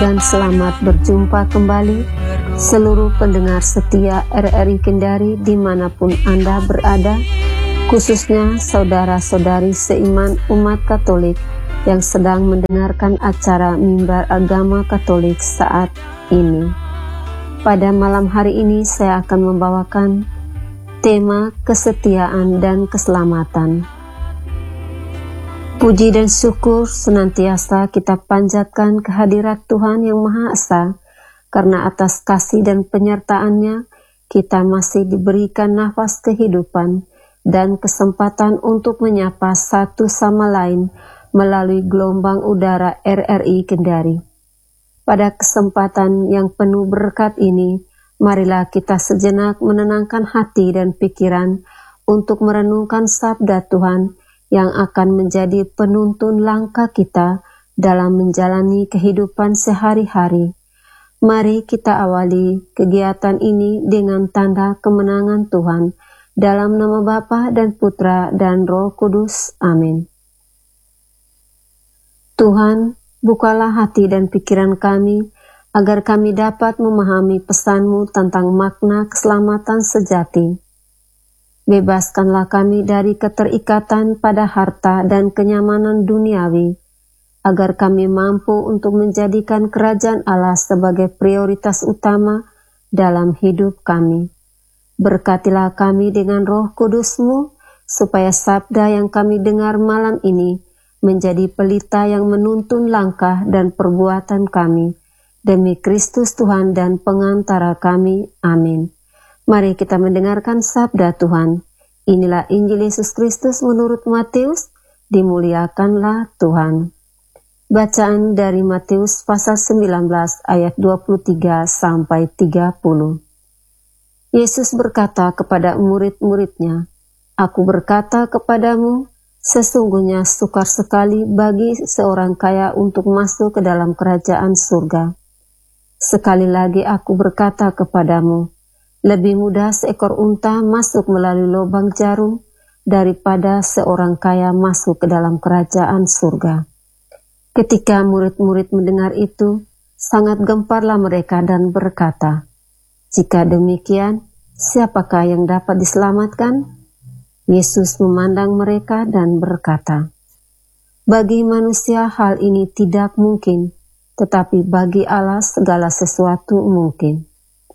dan selamat berjumpa kembali seluruh pendengar setia RRI Kendari dimanapun Anda berada, khususnya saudara-saudari seiman umat Katolik yang sedang mendengarkan acara Mimbar Agama Katolik saat ini. Pada malam hari ini saya akan membawakan tema kesetiaan dan keselamatan. Puji dan syukur senantiasa kita panjatkan kehadirat Tuhan Yang Maha Esa, karena atas kasih dan penyertaan-Nya kita masih diberikan nafas kehidupan dan kesempatan untuk menyapa satu sama lain melalui gelombang udara RRI Kendari. Pada kesempatan yang penuh berkat ini, marilah kita sejenak menenangkan hati dan pikiran untuk merenungkan sabda Tuhan yang akan menjadi penuntun langkah kita dalam menjalani kehidupan sehari-hari. Mari kita awali kegiatan ini dengan tanda kemenangan Tuhan, dalam nama Bapa dan Putra dan Roh Kudus. Amin. Tuhan, bukalah hati dan pikiran kami, agar kami dapat memahami pesan-Mu tentang makna keselamatan sejati. Bebaskanlah kami dari keterikatan pada harta dan kenyamanan duniawi, agar kami mampu untuk menjadikan kerajaan Allah sebagai prioritas utama dalam hidup kami. Berkatilah kami dengan Roh Kudus-Mu, supaya sabda yang kami dengar malam ini menjadi pelita yang menuntun langkah dan perbuatan kami, demi Kristus Tuhan dan pengantara kami. Amin. Mari kita mendengarkan sabda Tuhan. Inilah Injil Yesus Kristus menurut Matius, dimuliakanlah Tuhan. Bacaan dari Matius pasal 19 ayat 23 sampai 30. Yesus berkata kepada murid-muridnya, "Aku berkata kepadamu, sesungguhnya sukar sekali bagi seorang kaya untuk masuk ke dalam kerajaan surga. Sekali lagi aku berkata kepadamu, lebih mudah seekor unta masuk melalui lubang jarum daripada seorang kaya masuk ke dalam kerajaan surga." Ketika murid-murid mendengar itu, sangat gemparlah mereka dan berkata, "Jika demikian, siapakah yang dapat diselamatkan?" Yesus memandang mereka dan berkata, "Bagi manusia hal ini tidak mungkin, tetapi bagi Allah segala sesuatu mungkin."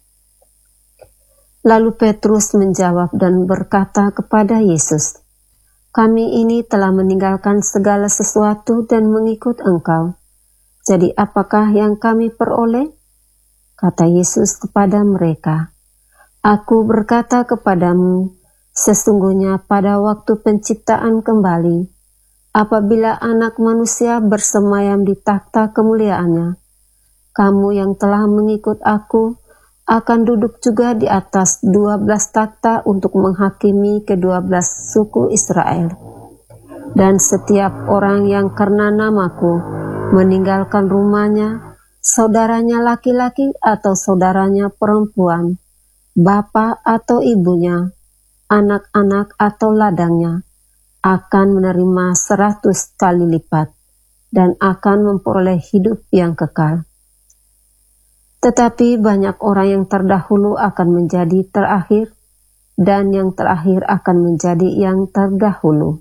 Lalu Petrus menjawab dan berkata kepada Yesus, "Kami ini telah meninggalkan segala sesuatu dan mengikut Engkau. Jadi apakah yang kami peroleh?" Kata Yesus kepada mereka, "Aku berkata kepadamu, sesungguhnya pada waktu penciptaan kembali, apabila Anak Manusia bersemayam di takhta kemuliaannya, kamu yang telah mengikut Aku akan duduk juga di atas 12 takhta untuk menghakimi ke-12 suku Israel. Dan setiap orang yang karena namaku meninggalkan rumahnya, saudaranya laki-laki atau saudaranya perempuan, bapa atau ibunya, anak-anak atau ladangnya, akan menerima 100 kali lipat dan akan memperoleh hidup yang kekal. Tetapi banyak orang yang terdahulu akan menjadi terakhir, dan yang terakhir akan menjadi yang terdahulu."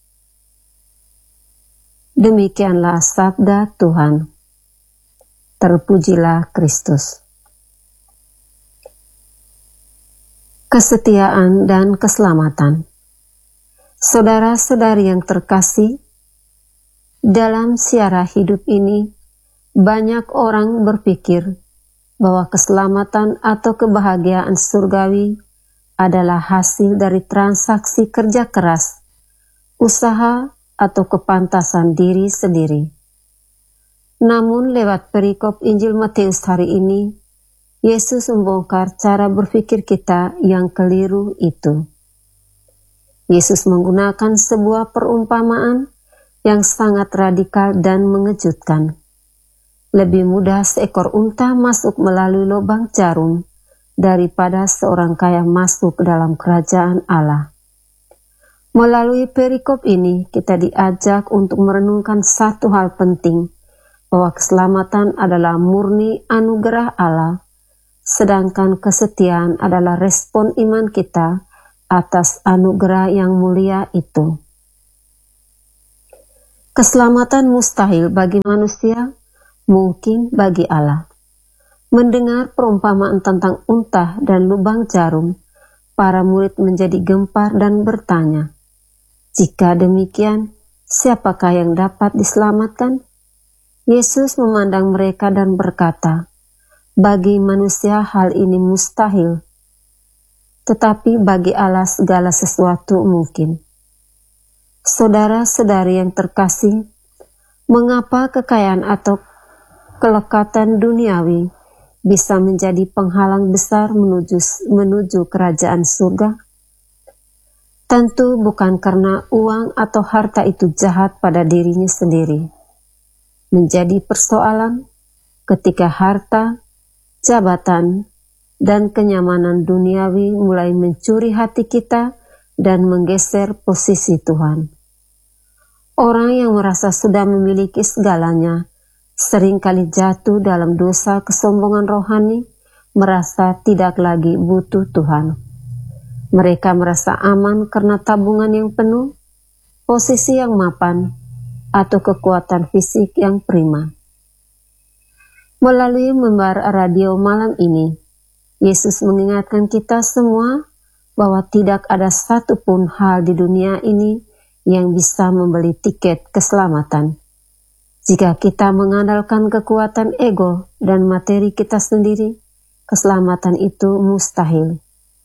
Demikianlah sabda Tuhan. Terpujilah Kristus. Kesetiaan dan keselamatan. Saudara-saudari yang terkasih, dalam siara hidup ini, banyak orang berpikir bahwa keselamatan atau kebahagiaan surgawi adalah hasil dari transaksi kerja keras, usaha, atau kepantasan diri sendiri. Namun lewat perikop Injil Matius hari ini, Yesus membongkar cara berpikir kita yang keliru itu. Yesus menggunakan sebuah perumpamaan yang sangat radikal dan mengejutkan. Lebih mudah seekor unta masuk melalui lubang jarum daripada seorang kaya masuk ke dalam kerajaan Allah. Melalui perikop ini, kita diajak untuk merenungkan satu hal penting bahwa keselamatan adalah murni anugerah Allah, sedangkan kesetiaan adalah respon iman kita atas anugerah yang mulia itu. Keselamatan mustahil bagi manusia, mungkin bagi Allah. Mendengar perumpamaan tentang unta dan lubang jarum, para murid menjadi gempar dan bertanya, "Jika demikian, siapakah yang dapat diselamatkan?" Yesus memandang mereka dan berkata, "Bagi manusia hal ini mustahil, tetapi bagi Allah segala sesuatu mungkin." Saudara-saudari yang terkasih, mengapa kekayaan atau kelekatan duniawi bisa menjadi penghalang besar menuju kerajaan surga? Tentu bukan karena uang atau harta itu jahat pada dirinya sendiri. Menjadi persoalan ketika harta, jabatan, dan kenyamanan duniawi mulai mencuri hati kita dan menggeser posisi Tuhan. Orang yang merasa sudah memiliki segalanya seringkali jatuh dalam dosa kesombongan rohani, merasa tidak lagi butuh Tuhan. Mereka merasa aman karena tabungan yang penuh, posisi yang mapan, atau kekuatan fisik yang prima. Melalui mimbar radio malam ini, Yesus mengingatkan kita semua bahwa tidak ada satupun hal di dunia ini yang bisa membeli tiket keselamatan. Jika kita mengandalkan kekuatan ego dan materi kita sendiri, keselamatan itu mustahil.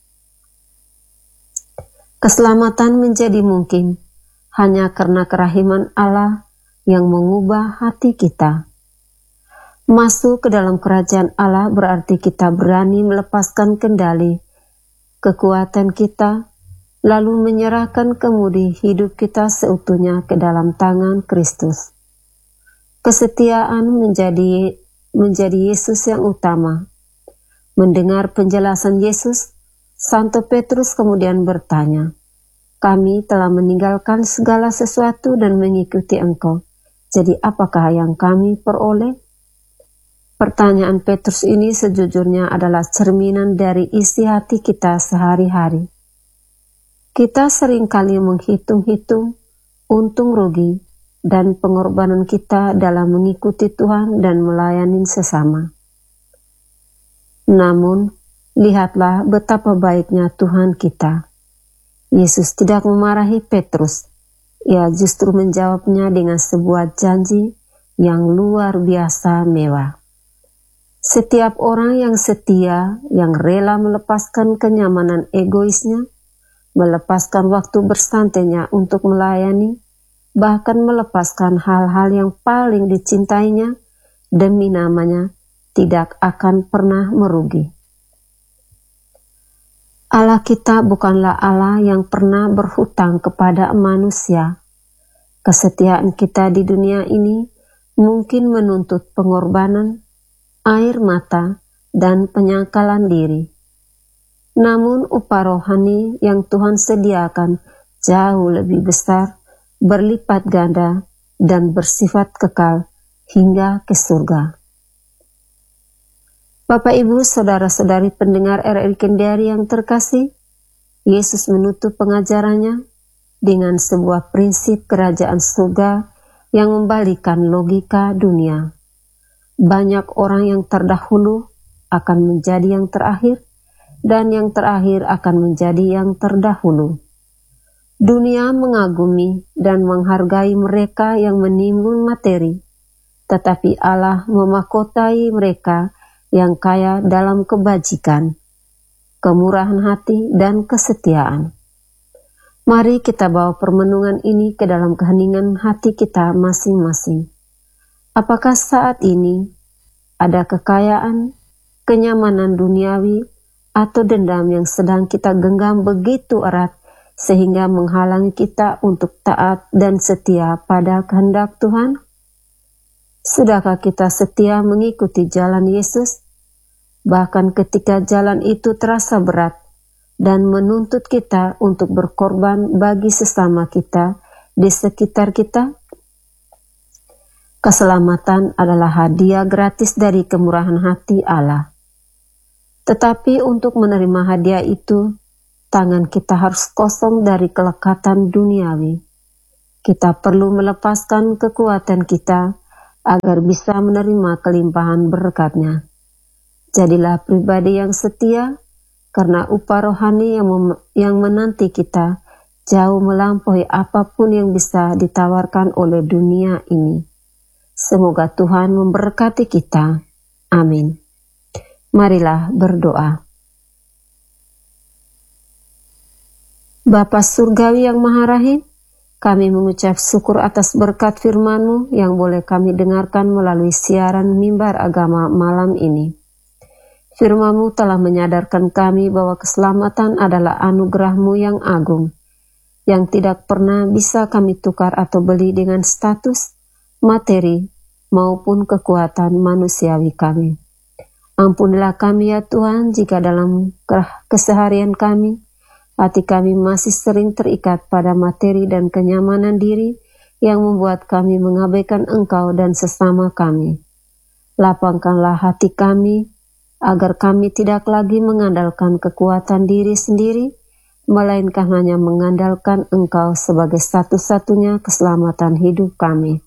Keselamatan menjadi mungkin hanya karena kerahiman Allah yang mengubah hati kita. Masuk ke dalam kerajaan Allah berarti kita berani melepaskan kendali kekuatan kita, lalu menyerahkan kemudi hidup kita seutuhnya ke dalam tangan Kristus. Kesetiaan menjadi Yesus yang utama. Mendengar penjelasan Yesus, Santo Petrus kemudian bertanya, "Kami telah meninggalkan segala sesuatu dan mengikuti Engkau. Jadi apakah yang kami peroleh?" Pertanyaan Petrus ini sejujurnya adalah cerminan dari isi hati kita sehari-hari. Kita seringkali menghitung-hitung untung rugi dan pengorbanan kita dalam mengikuti Tuhan dan melayani sesama. Namun, lihatlah betapa baiknya Tuhan kita. Yesus tidak memarahi Petrus. Ia justru menjawabnya dengan sebuah janji yang luar biasa mewah. Setiap orang yang setia, yang rela melepaskan kenyamanan egoisnya, melepaskan waktu bersantainya untuk melayani, bahkan melepaskan hal-hal yang paling dicintainya demi namanya, tidak akan pernah merugi. Allah kita bukanlah Allah yang pernah berhutang kepada manusia. Kesetiaan kita di dunia ini mungkin menuntut pengorbanan, air mata, dan penyangkalan diri. Namun upah rohani yang Tuhan sediakan jauh lebih besar, berlipat ganda, dan bersifat kekal hingga ke surga. Bapak, Ibu, saudara-saudari pendengar RRI Kendari yang terkasih, Yesus menutup pengajarannya dengan sebuah prinsip kerajaan surga yang membalikan logika dunia. Banyak orang yang terdahulu akan menjadi yang terakhir, dan yang terakhir akan menjadi yang terdahulu. Dunia mengagumi dan menghargai mereka yang menimbun materi, tetapi Allah memahkotai mereka yang kaya dalam kebajikan, kemurahan hati, dan kesetiaan. Mari kita bawa permenungan ini ke dalam keheningan hati kita masing-masing. Apakah saat ini ada kekayaan, kenyamanan duniawi, atau dendam yang sedang kita genggam begitu erat sehingga menghalangi kita untuk taat dan setia pada kehendak Tuhan? Sudahkah kita setia mengikuti jalan Yesus, bahkan ketika jalan itu terasa berat dan menuntut kita untuk berkorban bagi sesama kita di sekitar kita? Keselamatan adalah hadiah gratis dari kemurahan hati Allah. Tetapi untuk menerima hadiah itu, tangan kita harus kosong dari kelekatan duniawi. Kita perlu melepaskan kekuatan kita agar bisa menerima kelimpahan berkat-Nya. Jadilah pribadi yang setia, karena upah rohani yang menanti kita jauh melampaui apapun yang bisa ditawarkan oleh dunia ini. Semoga Tuhan memberkati kita. Amin. Marilah berdoa. Bapa Surgawi yang Maha Rahim, kami mengucap syukur atas berkat firman-Mu yang boleh kami dengarkan melalui siaran mimbar agama malam ini. Firman-Mu telah menyadarkan kami bahwa keselamatan adalah anugerah-Mu yang agung, yang tidak pernah bisa kami tukar atau beli dengan status, materi, maupun kekuatan manusiawi kami. Ampunilah kami ya Tuhan jika dalam keseharian kami, hati kami masih sering terikat pada materi dan kenyamanan diri yang membuat kami mengabaikan Engkau dan sesama kami. Lapangkanlah hati kami, agar kami tidak lagi mengandalkan kekuatan diri sendiri, melainkan hanya mengandalkan Engkau sebagai satu-satunya keselamatan hidup kami.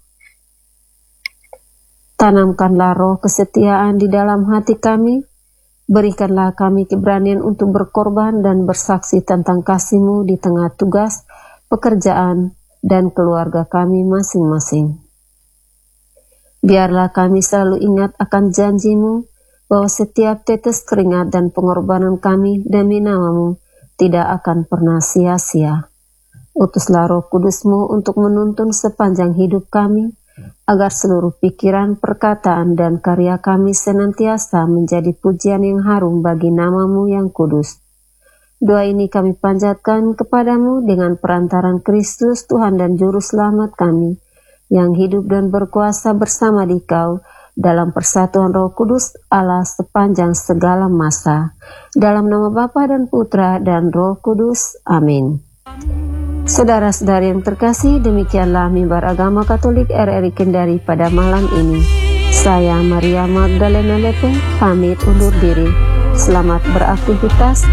Tanamkanlah roh kesetiaan di dalam hati kami, berikanlah kami keberanian untuk berkorban dan bersaksi tentang kasih-Mu di tengah tugas, pekerjaan, dan keluarga kami masing-masing. Biarlah kami selalu ingat akan janji-Mu, bahwa setiap tetes keringat dan pengorbanan kami demi nama-Mu tidak akan pernah sia-sia. Utuslah Roh Kudus-Mu untuk menuntun sepanjang hidup kami, agar seluruh pikiran, perkataan, dan karya kami senantiasa menjadi pujian yang harum bagi nama-Mu yang kudus. Doa ini kami panjatkan kepadamu dengan perantaran Kristus Tuhan dan Juru Selamat kami, yang hidup dan berkuasa bersama Dikau dalam persatuan Roh Kudus Allah sepanjang segala masa. Dalam nama Bapa dan Putra dan Roh Kudus. Amin. Saudara-saudari yang terkasih, demikianlah mimbar agama Katolik RRI Kendari pada malam ini. Saya Maria Magdalena Lepeng pamit undur diri. Selamat beraktivitas.